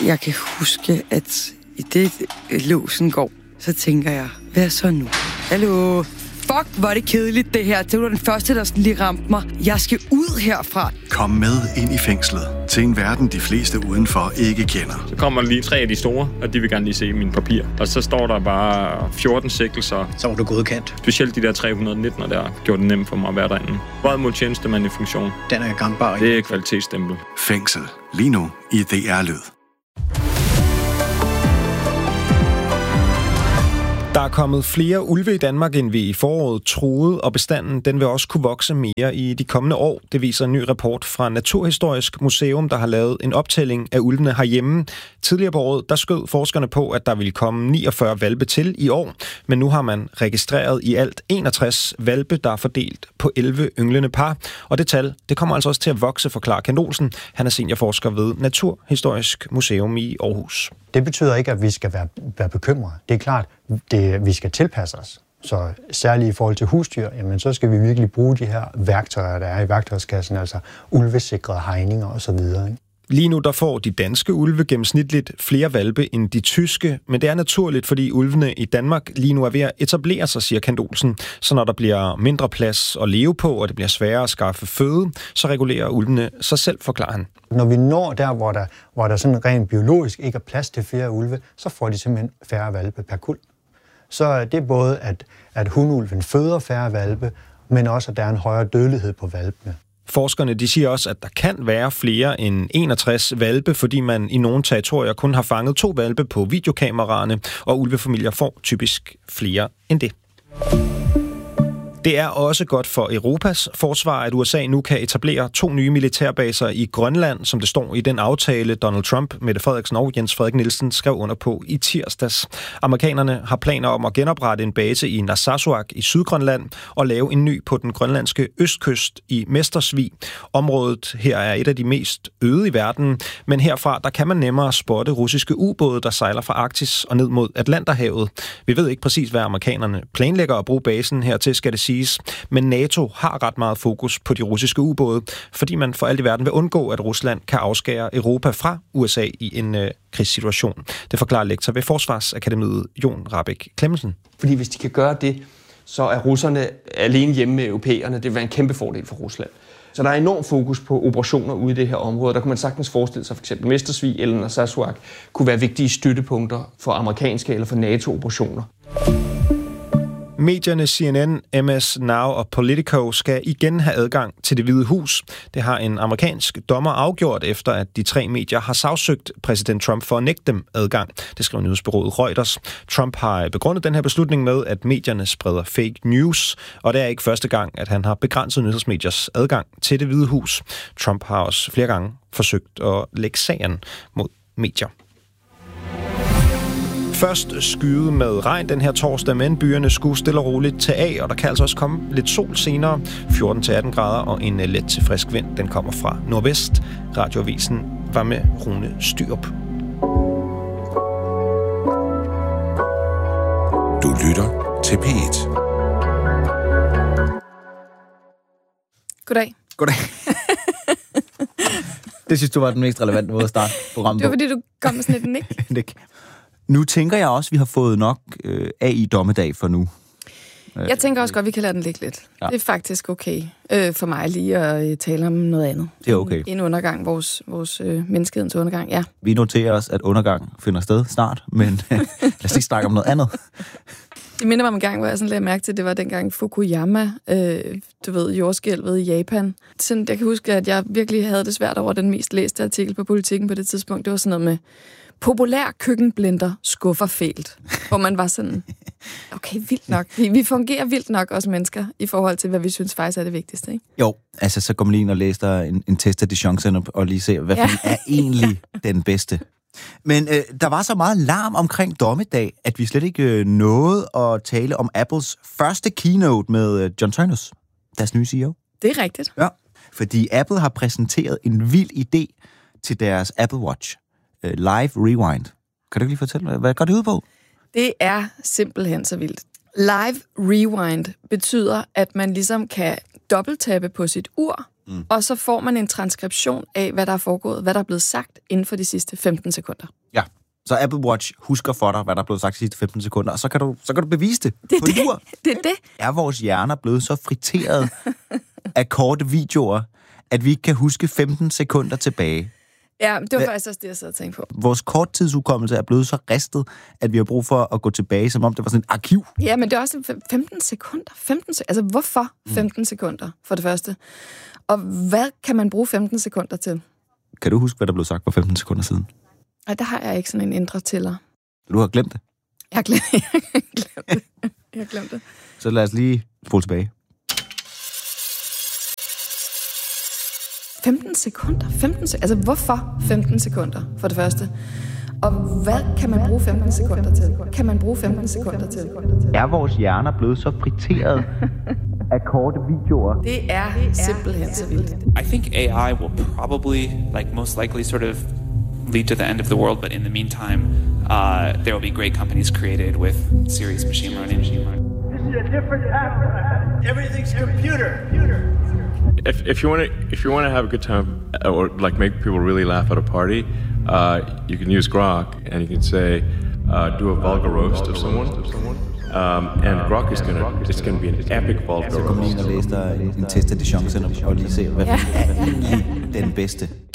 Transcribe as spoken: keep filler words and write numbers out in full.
Jeg kan huske, at i det låsen går, så tænker jeg, hvad så nu? Hallo? Fuck, hvor er det kedeligt det her. Det var den første, der sådan lige ramte mig. Jeg skal ud herfra. Kom med ind i fængslet til en verden, de fleste udenfor ikke kender. Så kommer lige tre af de store, og de vil gerne lige se mine papirer. Og så står der bare fjorten sigtelser. Så var du godkendt. Specielt de der tre hundrede nitten, der gjorde det nemt for mig at være derinde. Vold mod tjenestemand i funktion. Den er gangbar. Det er kvalitetsstempel. Fængsel. Lige nu i D R-lyd. Der er kommet flere ulve i Danmark, end vi i foråret troede, og bestanden den vil også kunne vokse mere i de kommende år. Det viser en ny rapport fra Naturhistorisk Museum, der har lavet en optælling af ulvene herhjemme. Tidligere på året, der skød forskerne på, at der ville komme niogfyrre hvalpe til i år, men nu har man registreret i alt enogtres hvalpe, der er fordelt på elleve ynglende par. Og det tal, det kommer altså også til at vokse, forklarer Kent Olsen. Han er seniorforsker ved Naturhistorisk Museum i Aarhus. Det betyder ikke, at vi skal være, være bekymrede. Det er klart, det, vi skal tilpasse os. Så særligt i forhold til husdyr, jamen, så skal vi virkelig bruge de her værktøjer, der er i værktøjskassen, altså ulvesikrede hegninger osv. Lige nu der får de danske ulve gennemsnitligt flere hvalpe end de tyske, men det er naturligt, fordi ulvene i Danmark lige nu er ved at etablere sig, siger Kent Olsen. Så når der bliver mindre plads at leve på, og det bliver sværere at skaffe føde, så regulerer ulvene sig selv, forklarer han. Når vi når der, hvor der, hvor der sådan rent biologisk ikke er plads til flere ulve, så får de simpelthen færre hvalpe per kuld. Så det er både, at, at hunulven føder færre hvalpe, men også, at der er en højere dødelighed på hvalpene. Forskerne de siger også, at der kan være flere end enogtres hvalpe, fordi man i nogle territorier kun har fanget to hvalpe på videokameraerne, og ulvefamilier får typisk flere end det. Det er også godt for Europas forsvar, at U S A nu kan etablere to nye militærbaser i Grønland, som det står i den aftale, Donald Trump, Mette Frederiksen og Jens Frederik Nielsen skrev under på i tirsdags. Amerikanerne har planer om at genoprette en base i Narsarsuaq i Sydgrønland og lave en ny på den grønlandske østkyst i Mestersvig. Området her er et af de mest øde i verden, men herfra der kan man nemmere spotte russiske ubåde, der sejler fra Arktis og ned mod Atlanterhavet. Vi ved ikke præcis, hvad amerikanerne planlægger at bruge basen hertil, skal det sige. Men NATO har ret meget fokus på de russiske ubåde, fordi man for alt i verden vil undgå, at Rusland kan afskære Europa fra U S A i en øh, krigssituation. Det forklarer lektor ved Forsvarsakademiet Jon Rahbek Clemmensen. Fordi hvis de kan gøre det, så er russerne alene hjemme med europæerne. Det vil være en kæmpe fordel for Rusland. Så der er enorm fokus på operationer ude i det her område. Der kunne man sagtens forestille sig, for eksempel Mestersvig eller Narsarsuaq kunne være vigtige støttepunkter for amerikanske eller for NATO-operationer. Medierne C N N, M S Now og Politico skal igen have adgang til Det Hvide Hus. Det har en amerikansk dommer afgjort, efter at de tre medier har sagsøgt præsident Trump for at nægte dem adgang. Det skriver nyhedsbureauet Reuters. Trump har begrundet den her beslutning med, at medierne spreder fake news, og det er ikke første gang, at han har begrænset nyhedsmediers adgang til Det Hvide Hus. Trump har også flere gange forsøgt at lægge sagen mod medier. Først skyde med regn den her torsdag, men byerne skulle stille og roligt tage af, og der kan altså også komme lidt sol senere. fjorten til atten grader og en let til frisk vind. Den kommer fra nordvest. Radioavisen var med Rune Styrup. Du lytter til P et. Goddag. Goddag. Det synes du var den mest relevante måde at starte programmet på. Det var fordi, du kom med sådan et nik. nik. Nu tænker jeg også, at vi har fået nok øh, A I dommedag for nu. Jeg tænker også godt, at vi kan lade den ligge lidt. Ja. Det er faktisk okay øh, for mig lige at øh, tale om noget andet. Det er okay. En undergang, vores, vores øh, menneskehedens undergang, ja. Vi noterer os, at undergang finder sted snart, men øh, lad os ikke snakke om noget andet. Det minder mig om en gang, hvor jeg sådan lagde mærke til, at det var dengang Fukuyama, øh, du ved, jordskælvet i Japan. Sådan, jeg kan huske, at jeg virkelig havde det svært over den mest læste artikel på Politikken på det tidspunkt. Det var sådan noget med, populær køkkenblender skuffer fælt. Hvor man var sådan, okay, vildt nok. Vi, vi fungerer vildt nok, os mennesker, i forhold til, hvad vi synes faktisk er det vigtigste, ikke? Jo, altså så går man lige ind og læser en, en test af Dijon og lige ser, hvad ja. er egentlig den bedste. Men øh, der var så meget larm omkring dommedag, at vi slet ikke øh, nåede at tale om Apples første keynote med øh, John Ternus, deres nye C E O. Det er rigtigt. Ja, fordi Apple har præsenteret en vild idé til deres Apple Watch. Uh, Live Rewind. Kan du lige fortælle mig, hvad går det ud på? Det er simpelthen så vildt. Live Rewind betyder, at man ligesom kan dobbelttappe på sit ur, mm. og så får man en transkription af, hvad der er foregået, hvad der er blevet sagt inden for de sidste femten sekunder. Ja, så Apple Watch husker for dig, hvad der er blevet sagt de sidste femten sekunder, og så kan du, så kan du bevise det. Det er det. det er det. Er vores hjerner blevet så friteret af korte videoer, at vi ikke kan huske femten sekunder tilbage? Ja, det var Hva? faktisk også det, jeg sad og tænkte på. Vores korttidsudkommelse er blevet så ristet, at vi har brug for at gå tilbage, som om det var sådan et arkiv. Ja, men det er også femten sekunder. femten sek- altså, hvorfor femten mm. sekunder, for det første? Og hvad kan man bruge femten sekunder til? Kan du huske, hvad der blev sagt for femten sekunder siden? Nej, der har jeg ikke sådan en indre tæller. Du har glemt det? Jeg har glemt, jeg har glemt det. Jeg har glemt det. Så lad os lige spole tilbage. femten sekunder? femten sek- altså, hvorfor femten sekunder, for det første? Og hvad kan man bruge femten sekunder til? Kan man bruge femten sekunder til? Er vores hjerner blevet så friteret af korte videoer? Det er simpelthen så vildt. I think A I will probably, like most likely, sort of lead to the end of the world, but in the meantime, uh, there will be great companies created with serious machine learning. This is a different era. Everything's computer. If, if you want to if you want to have a good time or like make people really laugh at a party, uh, you can use Grok and you can say, uh, do a vulgar roast of someone, um, and Grok is gonna it's gonna be an epic vulgar roast. Så kom lige ind og læse dig en test af Dijon og lige se, hvad er egentlig den bedste.